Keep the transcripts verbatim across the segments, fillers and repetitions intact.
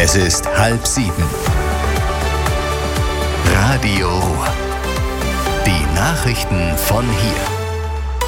Es ist halb sieben. Radio Ruhr. Die Nachrichten von hier.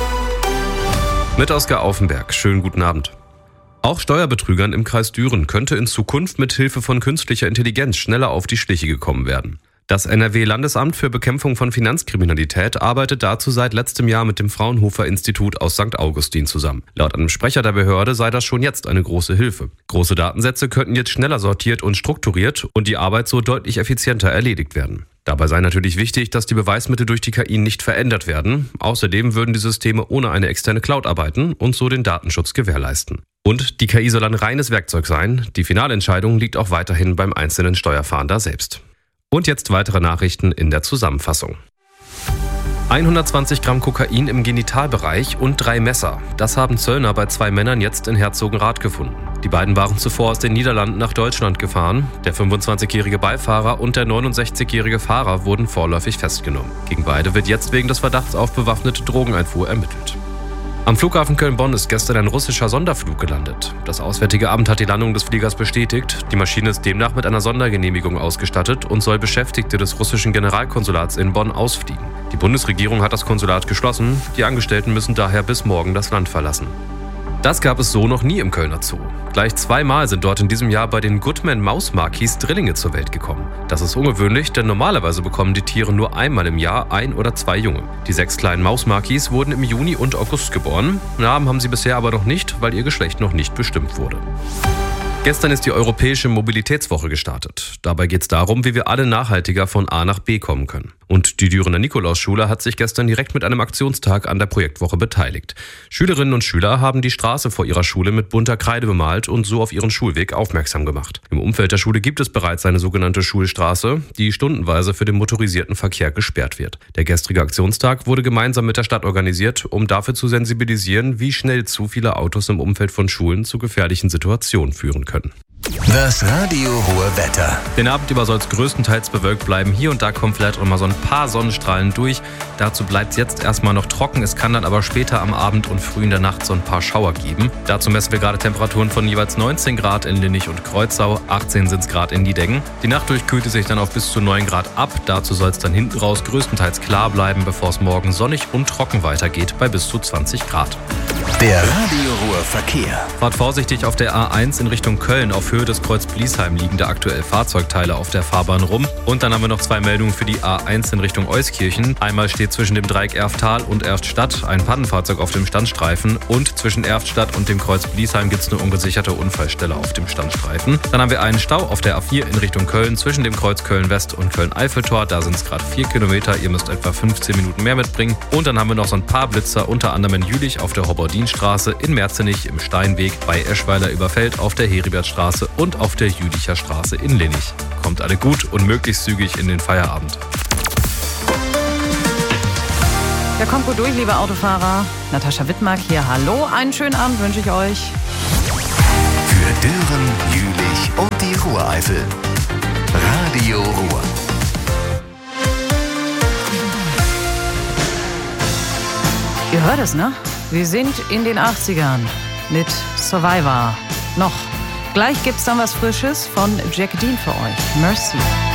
Mit Oskar Aufenberg. Schönen guten Abend. Auch Steuerbetrügern im Kreis Düren könnte in Zukunft mit Hilfe von künstlicher Intelligenz schneller auf die Schliche gekommen werden. Das N R W-Landesamt für Bekämpfung von Finanzkriminalität arbeitet dazu seit letztem Jahr mit dem Fraunhofer-Institut aus Sankt Augustin zusammen. Laut einem Sprecher der Behörde sei das schon jetzt eine große Hilfe. Große Datensätze könnten jetzt schneller sortiert und strukturiert und die Arbeit so deutlich effizienter erledigt werden. Dabei sei natürlich wichtig, dass die Beweismittel durch die K I nicht verändert werden. Außerdem würden die Systeme ohne eine externe Cloud arbeiten und so den Datenschutz gewährleisten. Und die K I soll ein reines Werkzeug sein. Die Finalentscheidung liegt auch weiterhin beim einzelnen Steuerfahnder selbst. Und jetzt weitere Nachrichten in der Zusammenfassung. hundertzwanzig Gramm Kokain im Genitalbereich und drei Messer. Das haben Zöllner bei zwei Männern jetzt in Herzogenrath gefunden. Die beiden waren zuvor aus den Niederlanden nach Deutschland gefahren. Der fünfundzwanzigjährige Beifahrer und der neunundsechzigjährige Fahrer wurden vorläufig festgenommen. Gegen beide wird jetzt wegen des Verdachts auf bewaffnete Drogeneinfuhr ermittelt. Am Flughafen Köln-Bonn ist gestern ein russischer Sonderflug gelandet. Das Auswärtige Amt hat die Landung des Fliegers bestätigt. Die Maschine ist demnach mit einer Sondergenehmigung ausgestattet und soll Beschäftigte des russischen Generalkonsulats in Bonn ausfliegen. Die Bundesregierung hat das Konsulat geschlossen. Die Angestellten müssen daher bis morgen das Land verlassen. Das gab es so noch nie im Kölner Zoo. Gleich zweimal sind dort in diesem Jahr bei den Goodman-Mausmakis Drillinge zur Welt gekommen. Das ist ungewöhnlich, denn normalerweise bekommen die Tiere nur einmal im Jahr ein oder zwei Junge. Die sechs kleinen Mausmakis wurden im Juni und August geboren. Namen haben sie bisher aber noch nicht, weil ihr Geschlecht noch nicht bestimmt wurde. Gestern ist die Europäische Mobilitätswoche gestartet. Dabei geht es darum, wie wir alle nachhaltiger von A nach B kommen können. Und die Dürener Nikolausschule hat sich gestern direkt mit einem Aktionstag an der Projektwoche beteiligt. Schülerinnen und Schüler haben die Straße vor ihrer Schule mit bunter Kreide bemalt und so auf ihren Schulweg aufmerksam gemacht. Im Umfeld der Schule gibt es bereits eine sogenannte Schulstraße, die stundenweise für den motorisierten Verkehr gesperrt wird. Der gestrige Aktionstag wurde gemeinsam mit der Stadt organisiert, um dafür zu sensibilisieren, wie schnell zu viele Autos im Umfeld von Schulen zu gefährlichen Situationen führen können. Das Radio Ruhr Wetter. Den Abend über soll es größtenteils bewölkt bleiben. Hier und da kommen vielleicht auch mal so ein paar Sonnenstrahlen durch. Dazu bleibt es jetzt erstmal noch trocken. Es kann dann aber später am Abend und früh in der Nacht so ein paar Schauer geben. Dazu messen wir gerade Temperaturen von jeweils neunzehn Grad in Linnich und Kreuzau, achtzehn sind es Grad in Niedeggen. Die Nacht durch kühlt es sich dann auf bis zu neun Grad ab. Dazu soll es dann hinten raus größtenteils klar bleiben, bevor es morgen sonnig und trocken weitergeht bei bis zu zwanzig Grad. Der Radio Ruhr Verkehr. Fahrt vorsichtig auf der A eins in Richtung Köln. Auf Höhe des Kreuz Bliesheim liegen da aktuell Fahrzeugteile auf der Fahrbahn rum. Und dann haben wir noch zwei Meldungen für die A eins in Richtung Euskirchen. Einmal steht zwischen dem Dreieck Erftal und Erftstadt ein Pannenfahrzeug auf dem Standstreifen. Und zwischen Erftstadt und dem Kreuz Bliesheim gibt es eine ungesicherte Unfallstelle auf dem Standstreifen. Dann haben wir einen Stau auf der A vier in Richtung Köln zwischen dem Kreuz Köln-West und Köln-Eiffeltor. Da sind es gerade vier Kilometer. Ihr müsst etwa fünfzehn Minuten mehr mitbringen. Und dann haben wir noch so ein paar Blitzer, unter anderem in Jülich auf der Hobbordinstraße, in Merzenich im Steinweg, bei Eschweiler über Feld auf der Heribertstraße und auf der Jülicher Straße in Linnich. Kommt alle gut und möglichst zügig in den Feierabend. Ja, kommt gut durch, liebe Autofahrer. Natascha Wittmark hier. Hallo, einen schönen Abend wünsche ich euch. Für Düren, Jülich und die Ruhreifel. Radio Ruhr. Ihr hört es, ne? Wir sind in den achtzigern mit Survivor. Noch. Gleich gibt's dann was Frisches von Jack Dean für euch. Mercy.